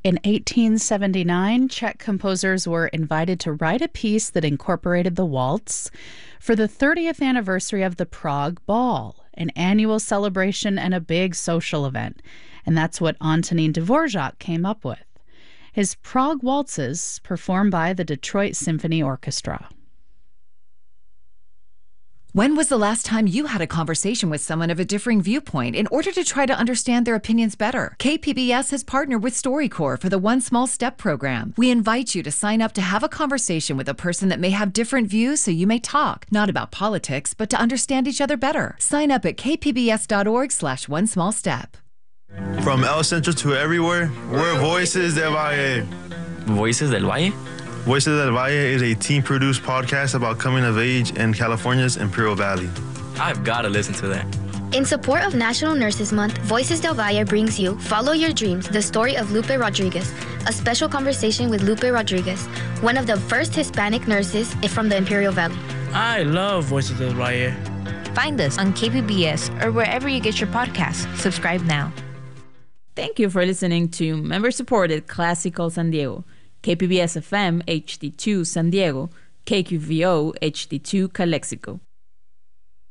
In 1879, Czech composers were invited to write a piece that incorporated the waltz for the 30th anniversary of the Prague Ball, an annual celebration and a big social event. And that's what Antonín Dvořák came up with. His Prague Waltzes, performed by the Detroit Symphony Orchestra. When was the last time you had a conversation with someone of a differing viewpoint in order to try to understand their opinions better? KPBS has partnered with StoryCorps for the One Small Step program. We invite you to sign up to have a conversation with a person that may have different views so you may talk, not about politics, but to understand each other better. Sign up at kpbs.org/onesmallstep. From El Centro to everywhere, we're Voices del Valle. Voices del Valle? Voices del Valle is a team-produced podcast about coming of age in California's Imperial Valley. I've got to listen to that. In support of National Nurses Month, Voices del Valle brings you Follow Your Dreams, the story of Lupe Rodriguez, a special conversation with Lupe Rodriguez, one of the first Hispanic nurses from the Imperial Valley. I love Voices del Valle. Find us on KPBS or wherever you get your podcasts. Subscribe now. Thank you for listening to member-supported Classical San Diego, KPBS FM HD2 San Diego, KQVO HD2 Calexico.